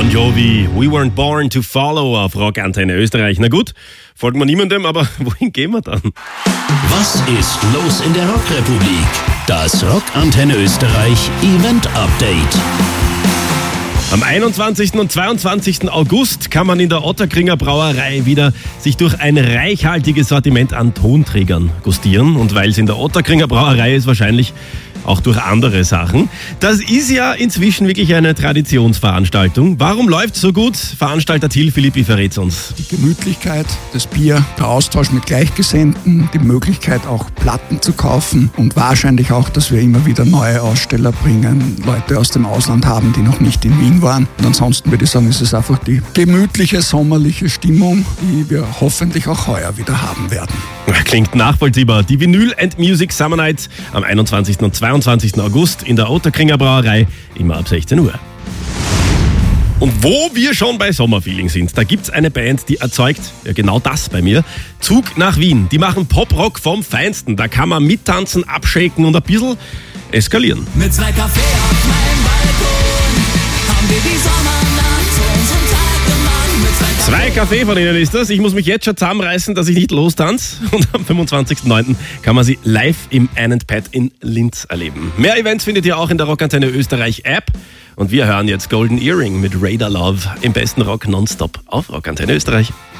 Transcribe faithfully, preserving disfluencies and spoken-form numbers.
Bon Jovi, We Weren't Born to Follow auf Rockantenne Österreich. Na gut, folgen wir niemandem, aber wohin gehen wir dann? Was ist los in der Rockrepublik? Das Rockantenne Österreich Event Update. Am einundzwanzigsten und zweiundzwanzigsten August kann man in der Ottakringer Brauerei wieder sich durch ein reichhaltiges Sortiment an Tonträgern gustieren. Und weil es in der Ottakringer Brauerei ist, wahrscheinlich auch durch andere Sachen. Das ist ja inzwischen wirklich eine Traditionsveranstaltung. Warum läuft es so gut? Veranstalter Till Philippi verrät uns. Die Gemütlichkeit, das Bier, der Austausch mit Gleichgesinnten, die Möglichkeit auch Platten zu kaufen und wahrscheinlich auch, dass wir immer wieder neue Aussteller bringen, Leute aus dem Ausland haben, die noch nicht in Wien waren. Und ansonsten würde ich sagen, ist es einfach die gemütliche, sommerliche Stimmung, die wir hoffentlich auch heuer wieder haben werden. Klingt nachvollziehbar. Die Vinyl and Music Summer Night am einundzwanzigsten und zweiundzwanzigsten August in der Ottakringer Brauerei, immer ab sechzehn Uhr. Und wo wir schon bei Sommerfeeling sind, da gibt's eine Band, die erzeugt ja genau das bei mir. Zug nach Wien. Die machen Poprock vom Feinsten. Da kann man mittanzen, abschaken und ein bisschen eskalieren. Mit zwei Kaffee auf meinem Balkon haben wir die Sommernacht zu unserem Tag gemacht. Mit zwei Zwei Kaffee von ihnen ist das. Ich muss mich jetzt schon zusammenreißen, dass ich nicht lostanze. Und am fünfundzwanzigsten neunten kann man sie live im Ann and Pat in Linz erleben. Mehr Events findet ihr auch in der Rockantenne Österreich App. Und wir hören jetzt Golden Earring mit Radar Love im besten Rock nonstop auf Rockantenne Österreich.